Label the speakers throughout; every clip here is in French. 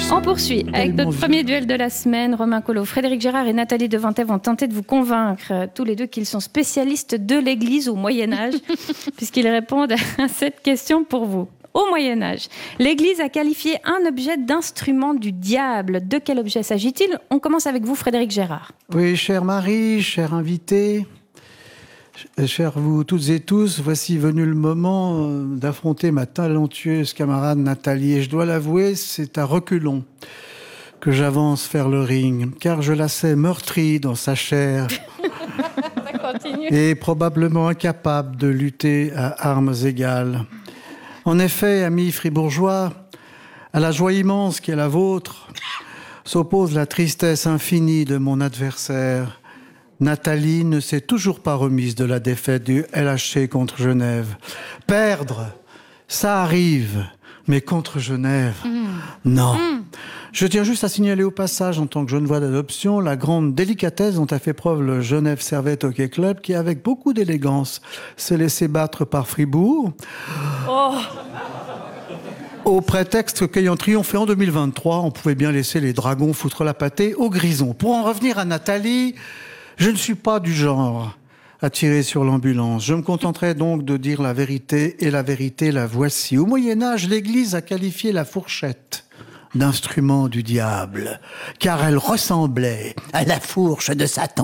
Speaker 1: On poursuit avec notre premier duel de la semaine. Romain Collot, Frédéric Gérard et Nathalie Devantet vont tenter de vous convaincre tous les deux qu'ils sont spécialistes de l'Église au Moyen-Âge, puisqu'ils répondent à cette question pour vous. Au Moyen-Âge, l'Église a qualifié un objet d'instrument du diable. De quel objet s'agit-il ? On commence avec vous, Frédéric Gérard.
Speaker 2: Oui, chère Marie, chers invités, chers vous toutes et tous, voici venu le moment d'affronter ma talentueuse camarade Nathalie. Et je dois l'avouer, c'est à reculons que j'avance vers le ring, car je la sais meurtrie dans sa chair et probablement incapable de lutter à armes égales. En effet, amis fribourgeois, à la joie immense qui est la vôtre, s'oppose la tristesse infinie de mon adversaire. Nathalie ne s'est toujours pas remise de la défaite du LHC contre Genève. Perdre, ça arrive, mais contre Genève, non. Je tiens juste à signaler au passage, en tant que genevois d'adoption, la grande délicatesse dont a fait preuve le Genève Servette Hockey Club, qui, avec beaucoup d'élégance, s'est laissé battre par Fribourg. Au prétexte qu'ayant triomphé en 2023, on pouvait bien laisser les dragons foutre la pâtée aux grisons. Pour en revenir à Nathalie, je ne suis pas du genre à tirer sur l'ambulance. Je me contenterai donc de dire la vérité, et la vérité, la voici. Au Moyen-Âge, l'Église a qualifié la fourchette d'instrument du diable, car elle ressemblait à la fourche de Satan.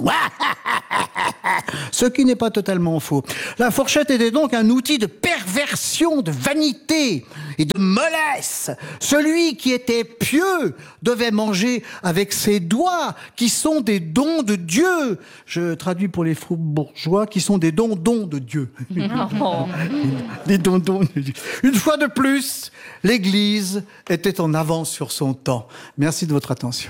Speaker 2: Ce qui n'est pas totalement faux. La fourchette était donc un outil de perversion, de vanité et de mollesse. Celui qui était pieux devait manger avec ses doigts, qui sont des dons de Dieu. Je traduis pour les fribourgeois, qui sont des dons de Dieu. Des dons de Dieu. Une fois de plus, l'Église était en avance sur son temps. Merci de votre attention.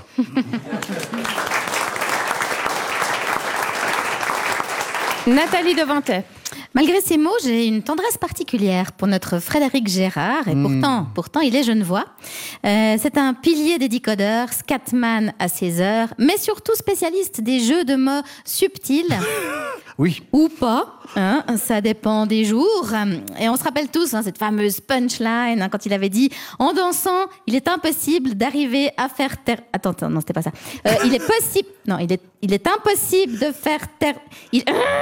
Speaker 1: Nathalie Devantet.
Speaker 3: Malgré ces mots, j'ai une tendresse particulière pour notre Frédéric Gérard, et pourtant il est genevois. C'est un pilier des decodeurs, scatman à ses heures, mais surtout spécialiste des jeux de mots subtils.
Speaker 2: Oui.
Speaker 3: Ou pas, hein, ça dépend des jours. Et on se rappelle tous cette fameuse punchline quand il avait dit « En dansant, il est impossible d'arriver à faire taire... » Attends, non, c'était pas ça. Il est possible... Non, il est impossible de faire taire... Il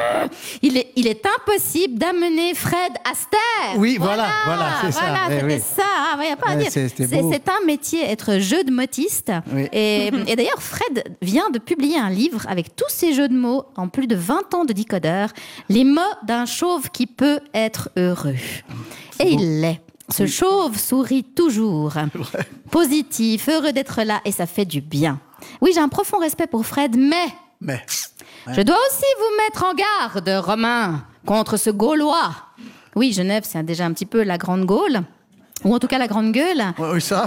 Speaker 3: est impossible d'amener Fred Astaire.
Speaker 2: Oui, voilà, c'est ça.
Speaker 3: C'était ça. Il n'y a pas à dire. C'est un métier, être jeu de motiste. Oui. Et d'ailleurs, Fred vient de publier un livre avec tous ces jeux de mots en plus de 20 ans de décodeur, les mots d'un chauve qui peut être heureux. Et il l'est. Ce chauve sourit toujours, positif, heureux d'être là, et ça fait du bien. Oui, j'ai un profond respect pour Fred, mais... Je dois aussi vous mettre en garde, Romain, contre ce Gaulois. Oui, Genève, c'est déjà un petit peu la Grande Gaule. Ou en tout cas la grande gueule.
Speaker 2: Oui, ça.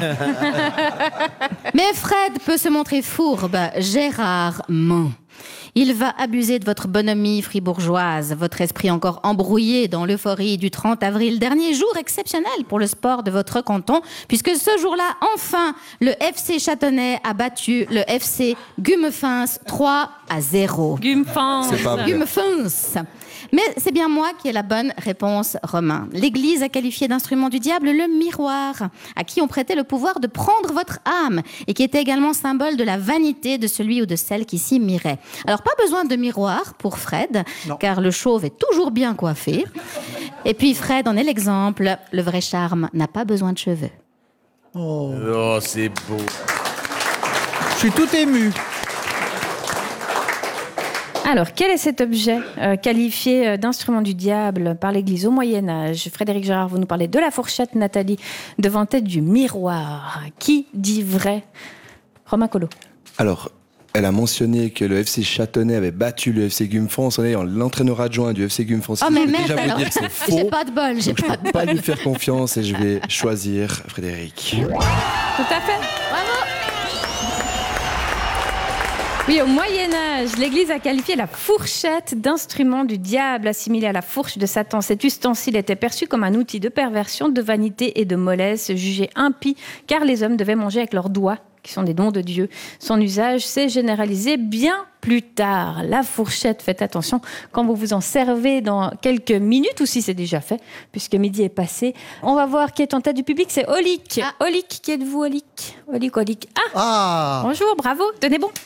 Speaker 3: Mais Fred peut se montrer fourbe, Gérard ment. Il va abuser de votre bonhomie fribourgeoise, votre esprit encore embrouillé dans l'euphorie du 30 avril, dernier jour exceptionnel pour le sport de votre canton, puisque ce jour-là, enfin, le FC Châtenay a battu le FC Gumefins 3-0. Gumefins. Mais c'est bien moi qui ai la bonne réponse, Romain. L'Église a qualifié d'instrument du diable le miroir, à qui on prêtait le pouvoir de prendre votre âme, et qui était également symbole de la vanité de celui ou de celle qui s'y mirait. Alors, pas besoin de miroir pour Fred, car le chauve est toujours bien coiffé. Et puis Fred en est l'exemple, le vrai charme n'a pas besoin de cheveux.
Speaker 4: Oh, c'est beau.
Speaker 2: Je suis tout ému.
Speaker 1: Alors, quel est cet objet qualifié d'instrument du diable par l'Église au Moyen-Âge ? Frédéric Gérard, vous nous parlez de la fourchette, Nathalie Devantet du miroir. Qui dit vrai ? Romain Collot.
Speaker 4: Alors, elle a mentionné que le FC Châtenay avait battu le FC Gumefons en ayant l'entraîneur adjoint du FC Gumefons.
Speaker 3: Oh, mais merde,
Speaker 4: déjà
Speaker 3: alors,
Speaker 4: vous dire que c'est faux.
Speaker 3: J'ai pas de bol.
Speaker 4: Donc, je ne peux pas lui faire confiance et je vais choisir Frédéric.
Speaker 1: Tout à fait.
Speaker 3: Bravo.
Speaker 1: Oui, au Moyen-Âge, l'Église a qualifié la fourchette d'instrument du diable, assimilé à la fourche de Satan. Cet ustensile était perçu comme un outil de perversion, de vanité et de mollesse, jugé impie, car les hommes devaient manger avec leurs doigts, qui sont des dons de Dieu. Son usage s'est généralisé bien plus tard. La fourchette, faites attention quand vous vous en servez dans quelques minutes, ou si c'est déjà fait, puisque midi est passé. On va voir qui est en tête du public, c'est Olic. Olic, qui êtes-vous, Olic? Olic. Bonjour, bravo, tenez bon.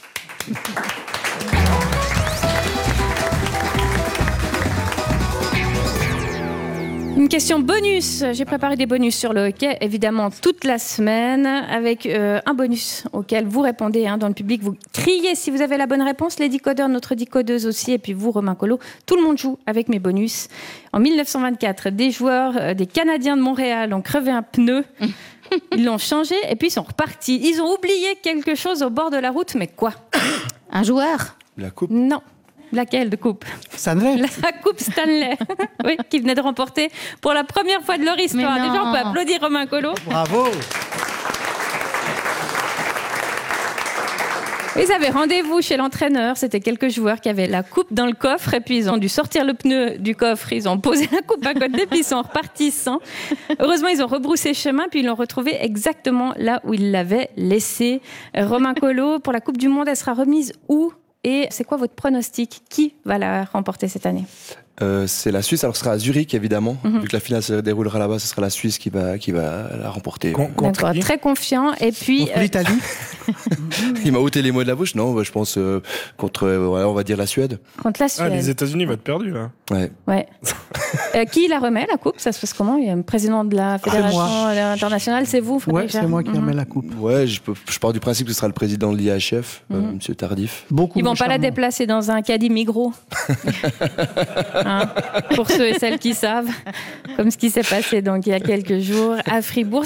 Speaker 1: Une question bonus. J'ai préparé des bonus sur le hockey, évidemment, toute la semaine, avec un bonus auquel vous répondez dans le public. Vous criez si vous avez la bonne réponse. Les décodeurs, notre décodeuse aussi, et puis vous, Romain Collot. Tout le monde joue avec mes bonus. En 1924, des joueurs des Canadiens de Montréal ont crevé un pneu. Ils l'ont changé et puis ils sont repartis. Ils ont oublié quelque chose au bord de la route, mais quoi?
Speaker 3: Un joueur?
Speaker 4: La coupe?
Speaker 1: Non. Laquelle de coupe?
Speaker 2: Stanley.
Speaker 1: La coupe Stanley, oui, qui venait de remporter pour la première fois de leur histoire. Déjà, on peut applaudir Romain Collot.
Speaker 2: Bravo.
Speaker 1: Ils avaient rendez-vous chez l'entraîneur. C'était quelques joueurs qui avaient la coupe dans le coffre. Et puis, ils ont dû sortir le pneu du coffre. Ils ont posé la coupe à côté. Puis, ils sont repartis sans. Heureusement, ils ont rebroussé chemin. Puis, ils l'ont retrouvé exactement là où ils l'avaient laissé. Romain Collot, pour la Coupe du Monde, elle sera remise où? Et c'est quoi votre pronostic? Qui va la remporter cette année?
Speaker 4: C'est la Suisse, alors ce sera à Zurich évidemment, vu que la finale se déroulera là-bas, ce sera la Suisse qui va la remporter.
Speaker 1: D'accord, très confiant. Et puis
Speaker 2: l'Italie.
Speaker 4: Il m'a ôté les mots de la bouche. Non, je pense contre, on va dire la Suède.
Speaker 1: Contre la Suède.
Speaker 5: Les États-Unis vont être perdus là.
Speaker 4: Ouais.
Speaker 1: Qui la remet la coupe? Ça se passe comment? Il y a un président de la fédération internationale, c'est vous?
Speaker 2: Ouais, c'est moi qui remets la coupe.
Speaker 4: Ouais, je pars du principe que ce sera le président de l'IHF, Monsieur Tardif.
Speaker 1: Ils vont pas la déplacer dans un caddie Migros. Pour ceux et celles qui savent, comme ce qui s'est passé donc il y a quelques jours à Fribourg.